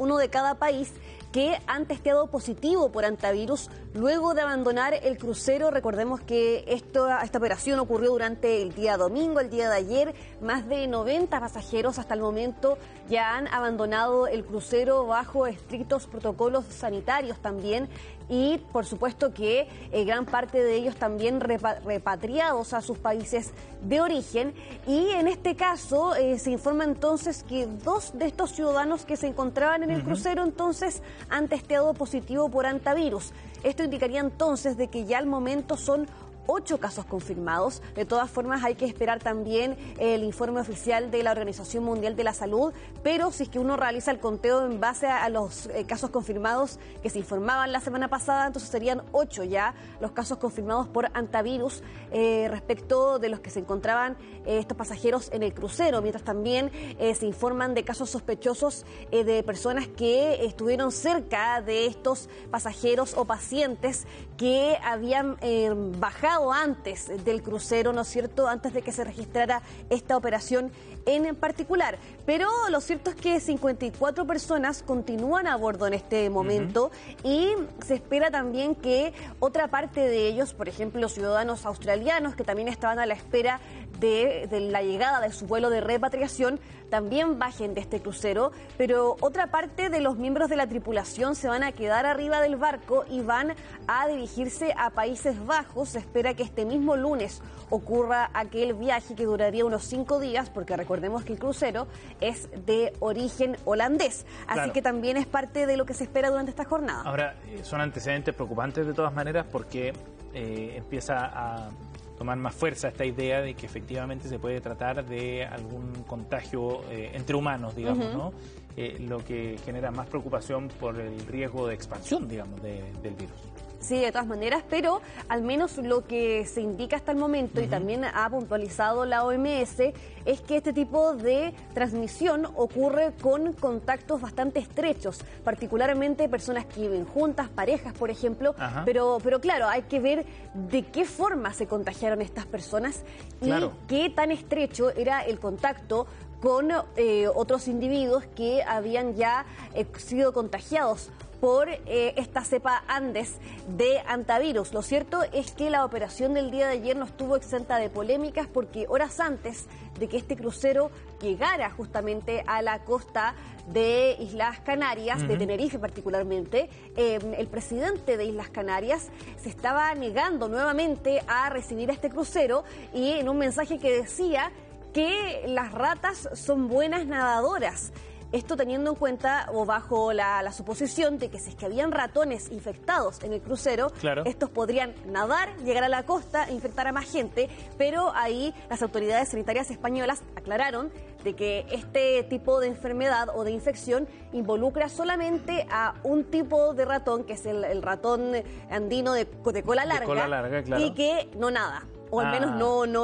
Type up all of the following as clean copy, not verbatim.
uno de cada país, que han testeado positivo por hantavirus luego de abandonar el crucero. Recordemos que esta operación ocurrió durante el día domingo, el día de ayer. Más de 90 pasajeros hasta el momento ya han abandonado el crucero bajo estrictos protocolos sanitarios también, y por supuesto que gran parte de ellos también repatriados a sus países de origen. Y en este caso se informa entonces que 2 de estos ciudadanos que se encontraban en el crucero entonces han testeado positivo por hantavirus. Esto indicaría entonces de que ya al momento son 8 casos confirmados. De todas formas, hay que esperar también el informe oficial de la Organización Mundial de la Salud, pero si es que uno realiza el conteo en base a los casos confirmados que se informaban la semana pasada, entonces serían 8 ya los casos confirmados por hantavirus respecto de los que se encontraban estos pasajeros en el crucero, mientras también se informan de casos sospechosos de personas que estuvieron cerca de estos pasajeros o pacientes que habían bajado antes del crucero, ¿no es cierto?, antes de que se registrara esta operación en particular. Pero lo cierto es que 54 personas continúan a bordo en este momento y se espera también que otra parte de ellos, por ejemplo, los ciudadanos australianos que también estaban a la espera de la llegada de su vuelo de repatriación, también bajen de este crucero, pero otra parte de los miembros de la tripulación se van a quedar arriba del barco y van a dirigirse a Países Bajos. Se espera que este mismo lunes ocurra aquel viaje que duraría unos 5 días, porque recordemos que el crucero es de origen holandés, así que también es parte de lo que se espera durante esta jornada. Ahora, son antecedentes preocupantes de todas maneras, porque empieza a tomar más fuerza esta idea de que efectivamente se puede tratar de algún contagio entre humanos, digamos, ¿no? Lo que genera más preocupación por el riesgo de expansión, digamos, del virus. Sí, de todas maneras, pero al menos lo que se indica hasta el momento, y también ha puntualizado la OMS, es que este tipo de transmisión ocurre con contactos bastante estrechos, particularmente personas que viven juntas, parejas, por ejemplo, pero claro, hay que ver de qué forma se contagiaron estas personas y qué tan estrecho era el contacto con otros individuos que habían ya sido contagiados por esta cepa Andes de hantavirus. Lo cierto es que la operación del día de ayer no estuvo exenta de polémicas, porque horas antes de que este crucero llegara justamente a la costa de Islas Canarias, de Tenerife particularmente, el presidente de Islas Canarias se estaba negando nuevamente a recibir a este crucero, y en un mensaje que decía que las ratas son buenas nadadoras. Esto teniendo en cuenta o bajo la suposición de que si es que habían ratones infectados en el crucero, estos podrían nadar, llegar a la costa e infectar a más gente, pero ahí las autoridades sanitarias españolas aclararon de que este tipo de enfermedad o de infección involucra solamente a un tipo de ratón, que es el ratón andino de cola larga, y que no nada. O al menos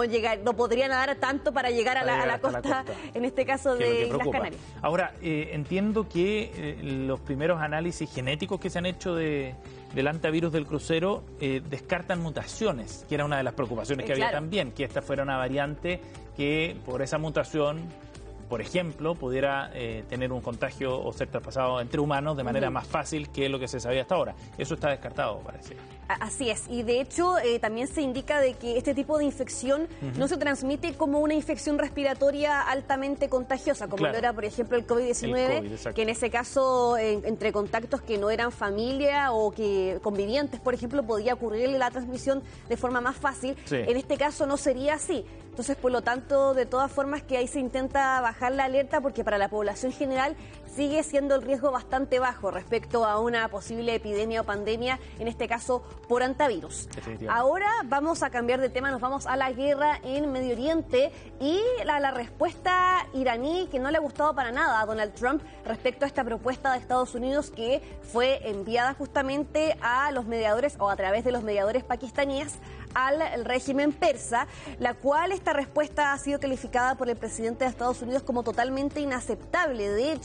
no podría nadar tanto para llegar a la costa, en este caso de Islas Canarias. Ahora, entiendo que los primeros análisis genéticos que se han hecho del hantavirus del crucero descartan mutaciones, que era una de las preocupaciones que había también, que esta fuera una variante que por esa mutación, por ejemplo, pudiera tener un contagio o ser traspasado entre humanos de manera más fácil que lo que se sabía hasta ahora. Eso está descartado, parece. Así es, y de hecho también se indica de que este tipo de infección no se transmite como una infección respiratoria altamente contagiosa, como lo era, por ejemplo, el COVID-19, que en ese caso, entre contactos que no eran familia o que convivientes, por ejemplo, podía ocurrir la transmisión de forma más fácil. En este caso no sería así. Entonces, por lo tanto, de todas formas que ahí se intenta bajar la alerta, porque para la población general sigue siendo el riesgo bastante bajo respecto a una posible epidemia o pandemia, en este caso por hantavirus. Ahora vamos a cambiar de tema, nos vamos a la guerra en Medio Oriente y la respuesta iraní, que no le ha gustado para nada a Donald Trump respecto a esta propuesta de Estados Unidos, que fue enviada justamente a los mediadores o a través de los mediadores pakistaníes al régimen persa, la cual esta respuesta ha sido calificada por el presidente de Estados Unidos como totalmente inaceptable. De hecho,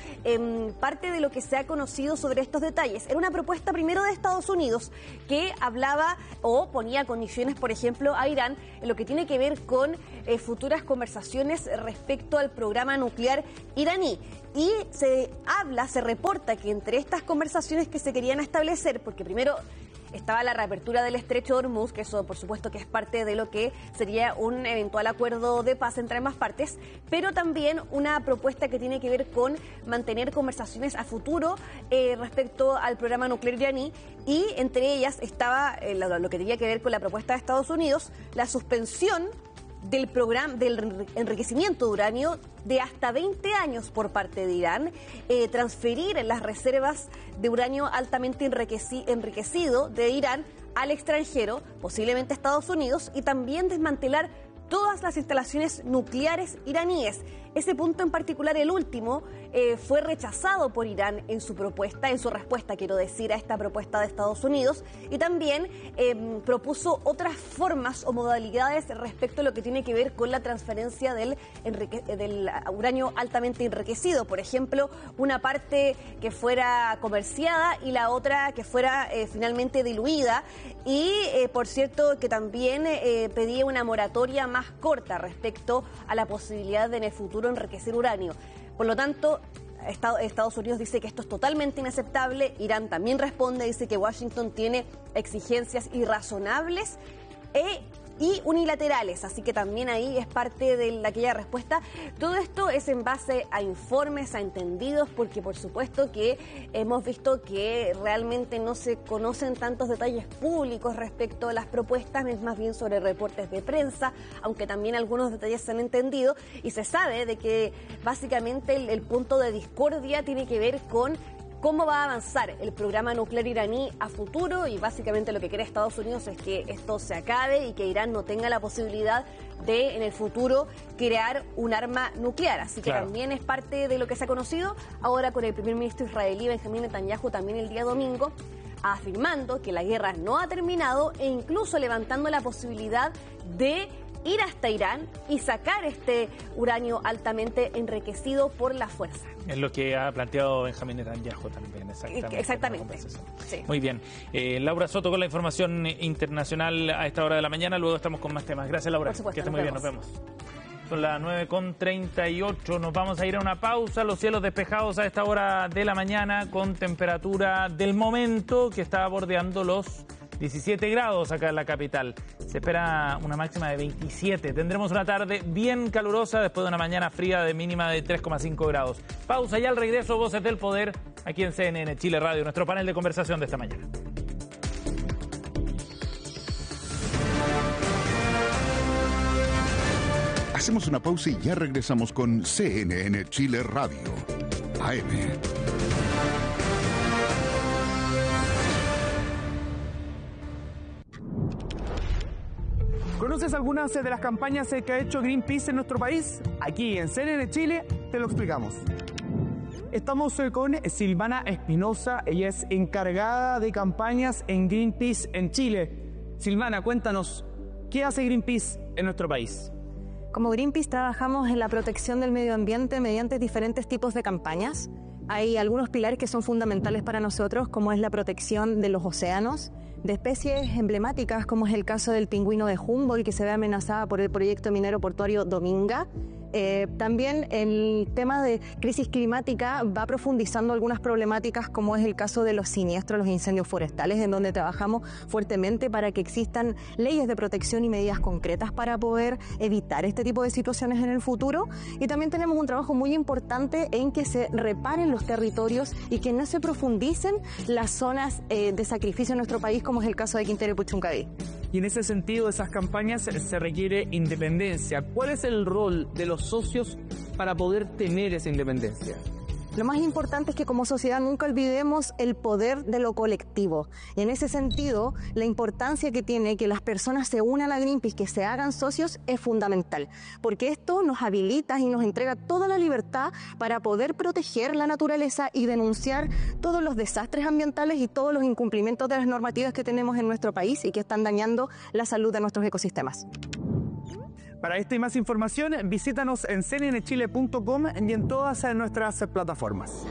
parte de lo que se ha conocido sobre estos detalles. Era una propuesta primero de Estados Unidos que hablaba o ponía condiciones, por ejemplo, a Irán en lo que tiene que ver con futuras conversaciones respecto al programa nuclear iraní. Y se reporta que entre estas conversaciones que se querían establecer, porque primero estaba la reapertura del estrecho de Hormuz, que eso por supuesto que es parte de lo que sería un eventual acuerdo de paz entre ambas partes, pero también una propuesta que tiene que ver con mantener conversaciones a futuro respecto al programa nuclear iraní, y entre ellas estaba lo que tenía que ver con la propuesta de Estados Unidos, la suspensión del programa del enriquecimiento de uranio de hasta 20 años por parte de Irán, transferir las reservas de uranio altamente enriquecido de Irán al extranjero, posiblemente a Estados Unidos, y también desmantelar todas las instalaciones nucleares iraníes. Ese punto en particular, el último, fue rechazado por Irán en su propuesta, en su respuesta, quiero decir, a esta propuesta de Estados Unidos, y también propuso otras formas o modalidades respecto a lo que tiene que ver con la transferencia del uranio altamente enriquecido. Por ejemplo, una parte que fuera comerciada y la otra que fuera finalmente diluida, y por cierto que también pedía una moratoria más corta respecto a la posibilidad de en el futuro enriquecer uranio. Por lo tanto, Estados Unidos dice que esto es totalmente inaceptable. Irán también responde, dice que Washington tiene exigencias irrazonables y unilaterales, así que también ahí es parte de aquella respuesta. Todo esto es en base a informes, a entendidos, porque por supuesto que hemos visto que realmente no se conocen tantos detalles públicos respecto a las propuestas, es más bien sobre reportes de prensa, aunque también algunos detalles se han entendido, y se sabe de que básicamente el punto de discordia tiene que ver con cómo va a avanzar el programa nuclear iraní a futuro, y básicamente lo que quiere Estados Unidos es que esto se acabe y que Irán no tenga la posibilidad de en el futuro crear un arma nuclear. Así que también es parte de lo que se ha conocido ahora con el primer ministro israelí Benjamín Netanyahu también el día domingo, afirmando que la guerra no ha terminado e incluso levantando la posibilidad de ir hasta Irán y sacar este uranio altamente enriquecido por la fuerza. Es lo que ha planteado Benjamín Netanyahu también, exactamente. Sí. Muy bien. Laura Soto con la información internacional a esta hora de la mañana. Luego estamos con más temas. Gracias, Laura. Por supuesto, que esté muy bien. Nos vemos. Son las 9:38. Nos vamos a ir a una pausa. Los cielos despejados a esta hora de la mañana con temperatura del momento que está bordeando los 17 grados acá en la capital. Se espera una máxima de 27. Tendremos una tarde bien calurosa después de una mañana fría de mínima de 3,5 grados. Pausa y al regreso, Voces del Poder, aquí en CNN Chile Radio, nuestro panel de conversación de esta mañana. Hacemos una pausa y ya regresamos con CNN Chile Radio, AM. ¿Conoces algunas de las campañas que ha hecho Greenpeace en nuestro país? Aquí en CNN Chile te lo explicamos. Estamos con Silvana Espinosa, ella es encargada de campañas en Greenpeace en Chile. Silvana, cuéntanos, ¿qué hace Greenpeace en nuestro país? Como Greenpeace trabajamos en la protección del medio ambiente mediante diferentes tipos de campañas. Hay algunos pilares que son fundamentales para nosotros, como es la protección de los océanos, de especies emblemáticas, como es el caso del pingüino de Humboldt, que se ve amenazada por el proyecto minero portuario Dominga. También el tema de crisis climática va profundizando algunas problemáticas, como es el caso de los siniestros, los incendios forestales, en donde trabajamos fuertemente para que existan leyes de protección y medidas concretas para poder evitar este tipo de situaciones en el futuro. Y también tenemos un trabajo muy importante en que se reparen los territorios y que no se profundicen las zonas de sacrificio en nuestro país, como es el caso de Quintero y Puchuncaví. Y en ese sentido, de esas campañas se requiere independencia. ¿Cuál es el rol de los socios para poder tener esa independencia? Lo más importante es que como sociedad nunca olvidemos el poder de lo colectivo. Y en ese sentido, la importancia que tiene que las personas se unan a Greenpeace, que se hagan socios, es fundamental. Porque esto nos habilita y nos entrega toda la libertad para poder proteger la naturaleza y denunciar todos los desastres ambientales y todos los incumplimientos de las normativas que tenemos en nuestro país y que están dañando la salud de nuestros ecosistemas. Para esta y más información, visítanos en cnnchile.com y en todas nuestras plataformas.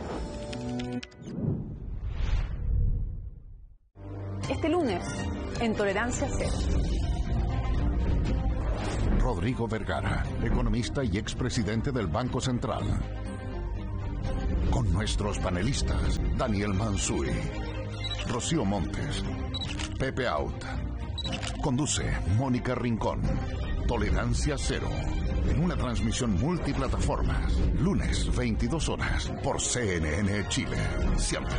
Este lunes, en Tolerancia Cero. Rodrigo Vergara, economista y expresidente del Banco Central. Con nuestros panelistas, Daniel Mansuy, Rocío Montes, Pepe Out. Conduce Mónica Rincón. Tolerancia Cero. En una transmisión multiplataformas. Lunes, 22 horas, por CNN Chile. Siempre.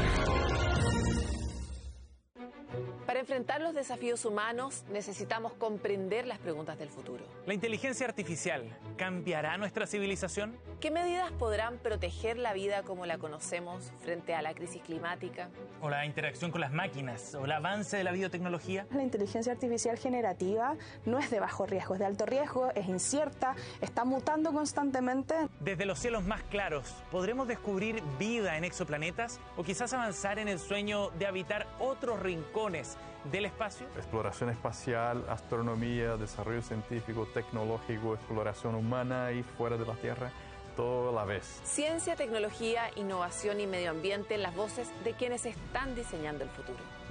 Para enfrentar los desafíos humanos necesitamos comprender las preguntas del futuro. ¿La inteligencia artificial cambiará nuestra civilización? ¿Qué medidas podrán proteger la vida como la conocemos frente a la crisis climática? ¿O la interacción con las máquinas? ¿O el avance de la biotecnología? La inteligencia artificial generativa no es de bajo riesgo, es de alto riesgo, es incierta, está mutando constantemente. Desde los cielos más claros, ¿podremos descubrir vida en exoplanetas? ¿O quizás avanzar en el sueño de habitar otros rincones del espacio? Exploración espacial, astronomía, desarrollo científico, tecnológico, exploración humana y fuera de la Tierra, todo a la vez. Ciencia, tecnología, innovación y medio ambiente en las voces de quienes están diseñando el futuro.